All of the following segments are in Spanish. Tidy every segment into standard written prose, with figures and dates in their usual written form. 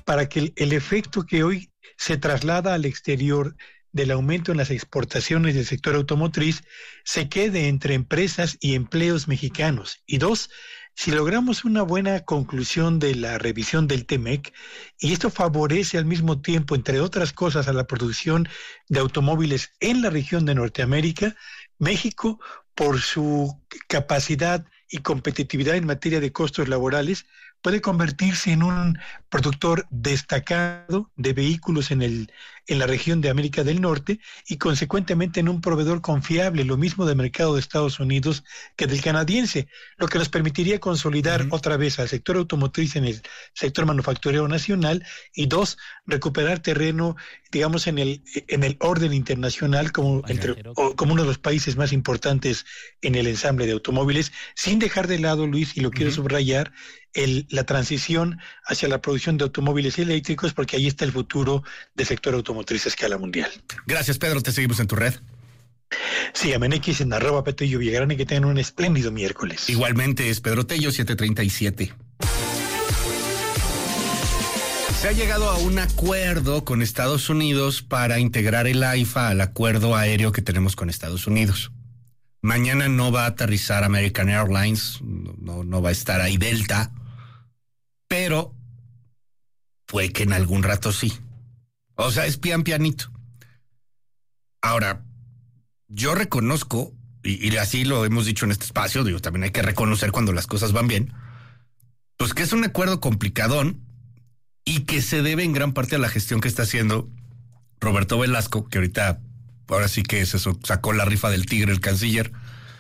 para que el efecto que hoy se traslada al exterior del aumento en las exportaciones del sector automotriz se quede entre empresas y empleos mexicanos. Y dos, si logramos una buena conclusión de la revisión del TEMEC, y esto favorece al mismo tiempo, entre otras cosas, a la producción de automóviles en la región de Norteamérica, México, por su capacidad y competitividad en materia de costos laborales, puede convertirse en un productor destacado de vehículos en la región de América del Norte y consecuentemente en un proveedor confiable, lo mismo del mercado de Estados Unidos que del canadiense, lo que nos permitiría consolidar otra vez al sector automotriz en el sector manufacturero nacional y dos, recuperar terreno, digamos, en el orden internacional como uno de los países más importantes en el ensamble de automóviles, sin dejar de lado, Luis, y lo quiero subrayar, la transición hacia la producción de automóviles eléctricos, porque ahí está el futuro del sector automotriz a escala mundial. Gracias, Pedro. Te seguimos en tu red. Síganme en X en @Petello_Villagrán y que tengan un espléndido miércoles. Igualmente es Pedro Tello, 737. Se ha llegado a un acuerdo con Estados Unidos para integrar el AIFA al acuerdo aéreo que tenemos con Estados Unidos. Mañana no va a aterrizar American Airlines, no va a estar ahí Delta, pero puede que en algún rato sí. O sea, es pianito. Ahora, yo reconozco, y así lo hemos dicho en este espacio, digo, también hay que reconocer cuando las cosas van bien, pues que es un acuerdo complicadón y que se debe en gran parte a la gestión que está haciendo Roberto Velasco, que ahora sí que es eso, sacó la rifa del tigre el canciller,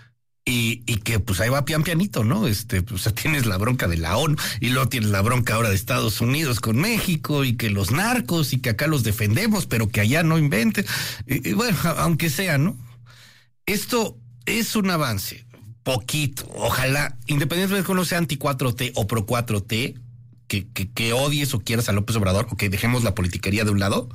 y que pues ahí va pianito, ¿no? Pues tienes la bronca de la ONU, y luego tienes la bronca ahora de Estados Unidos con México, y que los narcos, y que acá los defendemos, pero que allá no inventen. Y bueno, aunque sea, ¿no? Esto es un avance, poquito, ojalá, independientemente de que uno sea anti-4T o pro-4T, que odies o quieras a López Obrador, o que dejemos la politiquería de un lado.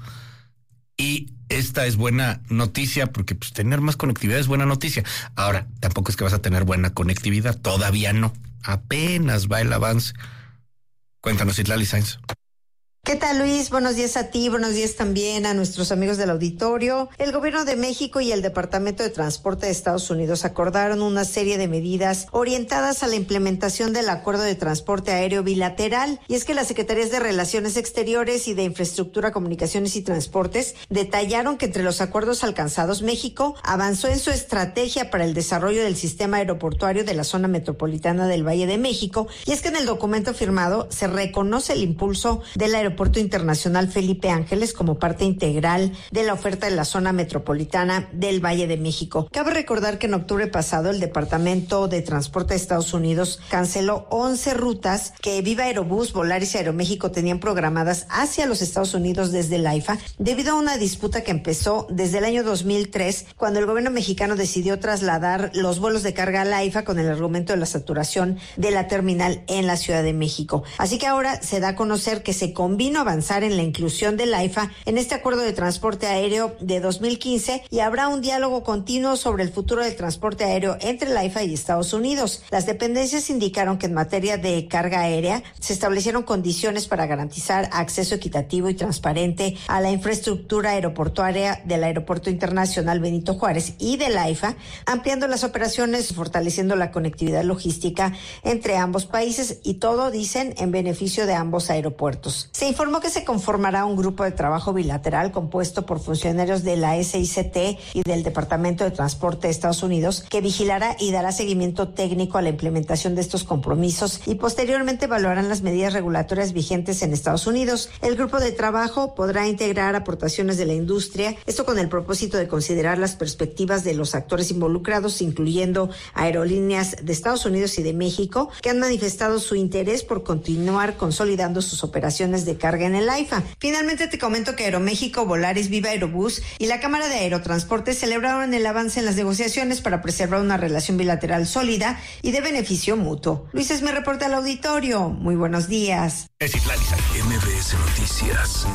Y esta es buena noticia porque pues tener más conectividad es buena noticia. Ahora, tampoco es que vas a tener buena conectividad, todavía no. Apenas va el avance. Cuéntanos, Itlali Sáenz. ¿Qué tal, Luis? Buenos días a ti, buenos días también a nuestros amigos del auditorio. El Gobierno de México y el Departamento de Transporte de Estados Unidos acordaron una serie de medidas orientadas a la implementación del Acuerdo de Transporte Aéreo Bilateral. Y es que las Secretarías de Relaciones Exteriores y de Infraestructura, Comunicaciones y Transportes detallaron que entre los acuerdos alcanzados, México avanzó en su estrategia para el desarrollo del sistema aeroportuario de la zona metropolitana del Valle de México. Y es que en el documento firmado se reconoce el impulso del Aeropuerto Internacional Felipe Ángeles como parte integral de la oferta de la zona metropolitana del Valle de México. Cabe recordar que en octubre pasado el Departamento de Transporte de Estados Unidos canceló 11 rutas que Viva Aerobús, Volaris y Aeroméxico tenían programadas hacia los Estados Unidos desde el AIFA debido a una disputa que empezó desde el año 2003 cuando el gobierno mexicano decidió trasladar los vuelos de carga al AIFA con el argumento de la saturación de la terminal en la Ciudad de México. Así que ahora se da a conocer que se convino a avanzar en la inclusión del AIFA en este acuerdo de transporte aéreo de 2015 y habrá un diálogo continuo sobre el futuro del transporte aéreo entre el AIFA y Estados Unidos. Las dependencias indicaron que en materia de carga aérea se establecieron condiciones para garantizar acceso equitativo y transparente a la infraestructura aeroportuaria del Aeropuerto Internacional Benito Juárez y del AIFA, ampliando las operaciones, fortaleciendo la conectividad logística entre ambos países y todo, dicen, en beneficio de ambos aeropuertos. Se informó que se conformará un grupo de trabajo bilateral compuesto por funcionarios de la SICT y del Departamento de Transporte de Estados Unidos que vigilará y dará seguimiento técnico a la implementación de estos compromisos y posteriormente evaluarán las medidas regulatorias vigentes en Estados Unidos. El grupo de trabajo podrá integrar aportaciones de la industria, esto con el propósito de considerar las perspectivas de los actores involucrados, incluyendo aerolíneas de Estados Unidos y de México, que han manifestado su interés por continuar consolidando sus operaciones de carga en el AIFA. Finalmente te comento que Aeroméxico, Volaris, Viva Aerobús y la Cámara de Aerotransporte celebraron el avance en las negociaciones para preservar una relación bilateral sólida y de beneficio mutuo. Luis es mi reporte al auditorio. Muy buenos días. Es Itlali Sáenz. MBS Noticias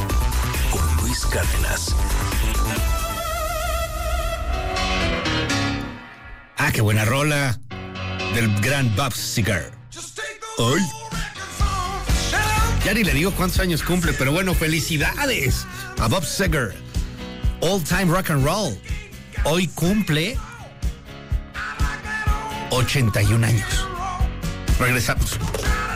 con Luis Cárdenas. Ah, qué buena rola del gran Bob Seger. Ay. Ya ni le digo cuántos años cumple, pero bueno, felicidades a Bob Seger, All Time Rock and Roll. Hoy cumple 81 años. Regresamos.